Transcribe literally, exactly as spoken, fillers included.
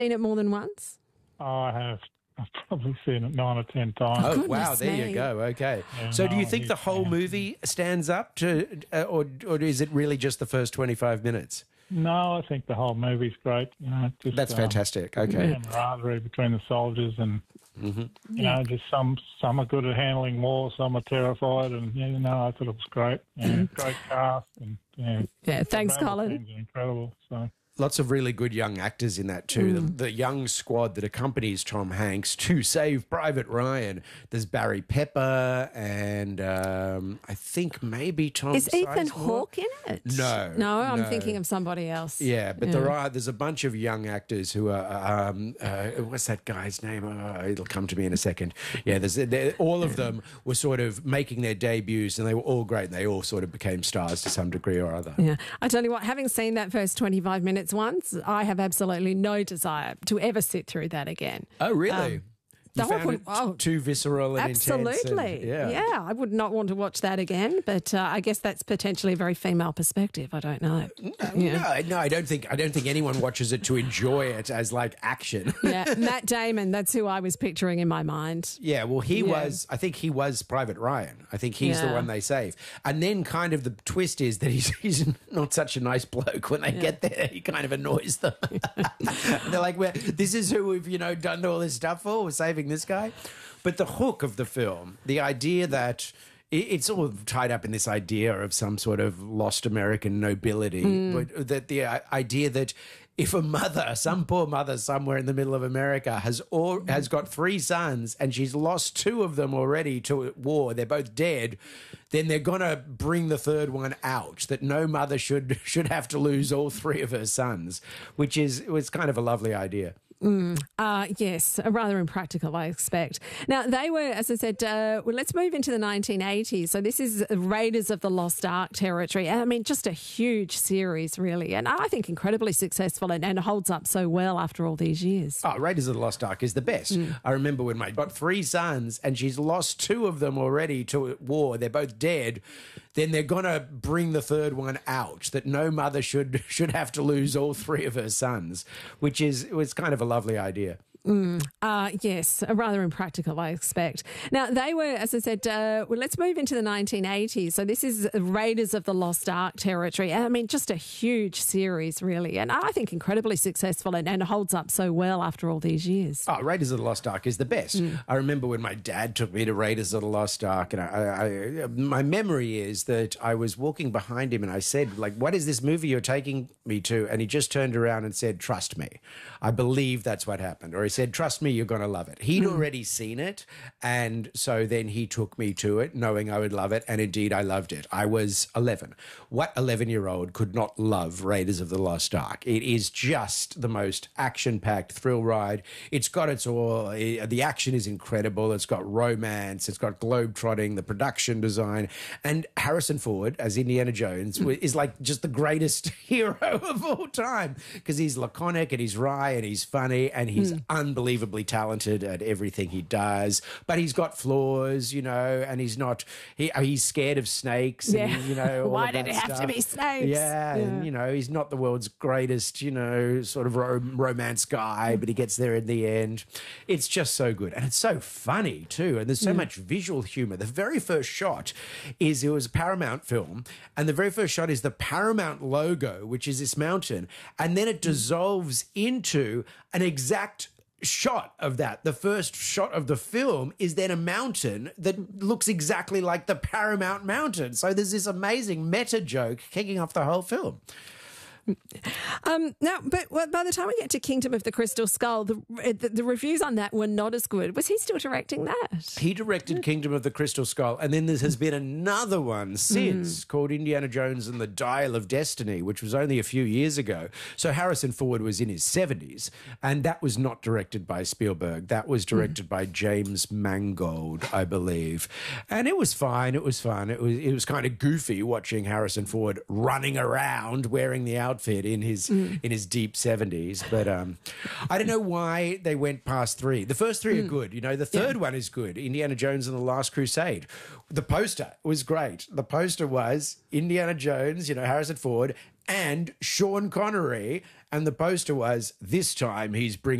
Seen it more than once? I have. I've probably seen it nine or ten times. Oh, Goodness wow, there me. you go. Okay. Yeah, so do you no, think the he's whole fantastic. movie stands up to, uh, or, or is it really just the first twenty-five minutes? No, I think the whole movie's great. You know, just, That's um, fantastic. Okay. camaraderie between the soldiers, and Mm-hmm. you know, just some some are good at handling war, some are terrified, and yeah, you know, I thought it was great. Yeah, great cast, and yeah, Yeah, thanks, the Colin. teams are incredible. So. Lots of really good young actors in that too. The, the young squad that accompanies Tom Hanks to save Private Ryan. There's Barry Pepper and um, I think maybe Tom Is Ethan Sizemore. Hawke in it? No, No, I'm no. thinking of somebody else. Yeah, but there are there's a bunch of young actors who are um, uh, what's that guy's name? Oh, it'll come to me in a second. Yeah, there's there- all of them were sort of making their debuts, and they were all great. And they all sort of became stars to some degree or other. Yeah. I tell you what, having seen that first twenty-five minutes once, I have absolutely no desire to ever sit through that again. Oh, really? Um, you the whole found point- it oh, too visceral and intense. and- Absolutely. yeah. I would not want to watch that again, but uh, I guess that's potentially a very female perspective. I don't know. Yeah. No, no, I don't think I don't think anyone watches it to enjoy it as like action. Yeah, Matt Damon, that's who I was picturing in my mind. Yeah, well, he Yeah. was. I think he was Private Ryan. I think he's the Yeah. one they save. And then, kind of, the twist is that he's he's not such a nice bloke. When they get there, he kind of annoys them. They're like, well, "This is who we've you know done all this stuff for. We're saving this guy." But the hook of the film, the idea that it- it's all tied up in this idea of some sort of lost American nobility, but that the uh, idea that if a mother, some poor mother somewhere in the middle of America has or has got three sons and she's lost two of them already to war, they're both dead, then they're gonna bring the third one out. That no mother should should have to lose all three of her sons, which is it was kind of a lovely idea. Uh, yes, uh, rather impractical, I expect. Now, they were, as I said, uh, well, let's move into the nineteen eighties. So this is Raiders of the Lost Ark territory. I mean, just a huge series, really, and I think incredibly successful and, and holds up so well after all these years. Oh, Raiders of the Lost Ark is the best. I remember when my got three sons and she's lost two of them already to war. They're both dead. Then they're gonna bring the third one out. That no mother should should have to lose all three of her sons, which is it was kind of a lovely idea. Uh, yes, uh, rather impractical, I expect. Now, they were, as I said, uh, well, let's move into the nineteen eighties. So this is Raiders of the Lost Ark territory. I mean, just a huge series, really, and I think incredibly successful and, and holds up so well after all these years. Oh, Raiders of the Lost Ark is the best. I remember when my dad took me to Raiders of the Lost Ark, and I, I, my memory is that I was walking behind him and I said, like, what is this movie you're taking me to? And he just turned around and said, trust me. I believe that's what happened. Or he said, trust me, you're going to love it. He'd already seen it, and so then he took me to it, knowing I would love it, and indeed I loved it. I was eleven. What eleven-year-old could not love Raiders of the Lost Ark? It is just the most action-packed thrill ride. It's got its all. The action is incredible. It's got romance. It's got globe-trotting, the production design, and Harrison Ford as Indiana Jones is like just the greatest hero of all time because he's laconic and he's wry and he's funny and he's unbelievably talented at everything he does. But he's got flaws, you know, and he's not. He he's scared of snakes. Yeah. And, you know, all Why of did that it have to stuff. be snakes? Yeah, Yeah. and you know, he's not the world's greatest, you know, sort of ro- romance guy, but he gets there in the end. It's just so good, and it's so funny too. And there's so much visual humor. The very first shot is it was a Paramount film, and the very first shot is the Paramount logo, which is this mountain, and then it dissolves into an exact shot of that. The first shot of the film is then a mountain that looks exactly like the Paramount Mountain. So there's this amazing meta joke kicking off the whole film. Um, now, but well, by the time we get to Kingdom of the Crystal Skull, the, the, the reviews on that were not as good. Was he still directing that? He directed Kingdom of the Crystal Skull, and then there has been another one since called Indiana Jones and the Dial of Destiny, which was only a few years ago. So Harrison Ford was in his seventies, and that was not directed by Spielberg. That was directed by James Mangold, I believe. And it was fine. It was fun. It was it was kind of goofy watching Harrison Ford running around wearing the outfit in his in his deep seventies. But um, I don't know why they went past three. The first three are good. You know, the third one is good. Indiana Jones and the Last Crusade. The poster was great. The poster was Indiana Jones, you know, Harrison Ford, and Sean Connery and the poster was, this time he's bringing